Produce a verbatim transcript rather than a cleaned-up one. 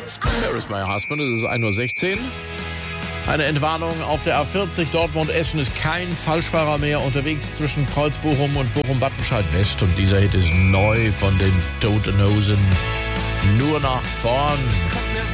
There is my husband. Es ist ein Uhr sechzehn. Eine Entwarnung auf der A vierzig Dortmund-Essen ist kein Falschfahrer mehr unterwegs zwischen Kreuzbochum und Bochum-Wattenscheid-West. Und dieser Hit ist neu von den Toten Hosen. Nur nach vorn.